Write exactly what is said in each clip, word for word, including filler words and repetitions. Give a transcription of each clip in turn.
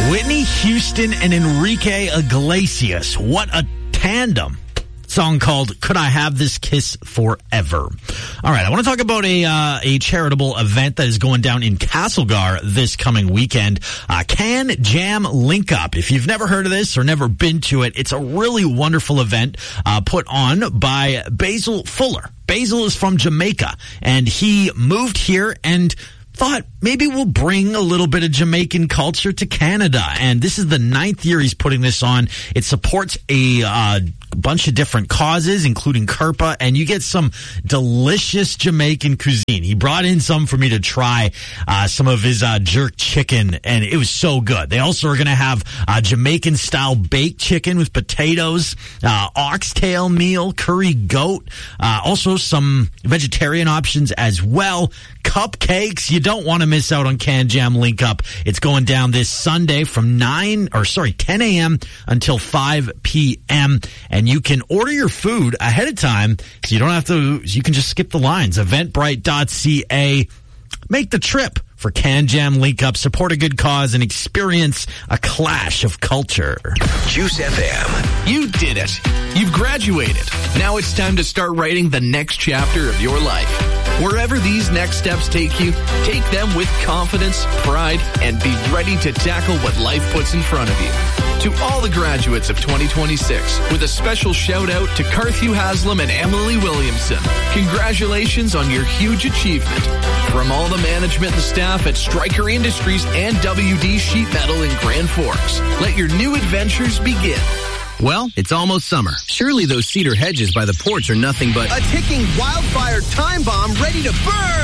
Whitney Houston and Enrique Iglesias. What a tandem. Song called Could I Have This Kiss Forever? All right, I want to talk about a uh, a charitable event that is going down in Castlegar this coming weekend. Uh, Can Jam Link Up. If you've never heard of this or never been to it, it's a really wonderful event uh, put on by Basil Fuller. Basil is from Jamaica, and he moved here and thought maybe we'll bring a little bit of Jamaican culture to Canada. And this is the ninth year he's putting this on. It supports a uh, bunch of different causes, including Kerpa, and you get some delicious Jamaican cuisine. He brought in some for me to try, uh, some of his uh, jerk chicken, and it was so good. They also are going to have uh, Jamaican-style baked chicken with potatoes, uh, oxtail meal, curry goat, uh, also some vegetarian options as well. Cupcakes. You don't want to miss out on Can Jam Link Up. It's going down this Sunday from nine, or sorry, ten a.m. until five p.m. And you can order your food ahead of time, so you don't have to, you can just skip the lines. eventbrite dot c a. Make the trip for Can Jam Link Up. Support a good cause and experience a clash of culture. Juice F M. You did it. You've graduated. Now it's time to start writing the next chapter of your life. Wherever these next steps take you, take them with confidence, pride, and be ready to tackle what life puts in front of you. To all the graduates of twenty twenty-six, with a special shout out to Carthew Haslam and Emily Williamson. Congratulations on your huge achievement. From all the management and staff at Stryker Industries and W D Sheet Metal in Grand Forks, let your new adventures begin. Well, it's almost summer. Surely those cedar hedges by the porch are nothing but a ticking wildfire time bomb ready to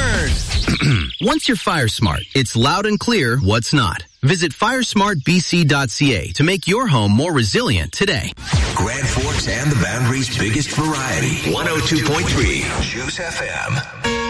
burn! Once you're fire smart, it's loud and clear what's not. Visit fire smart b c dot c a to make your home more resilient today. Grand Forks and the Boundary's biggest variety. one oh two point three Juice F M.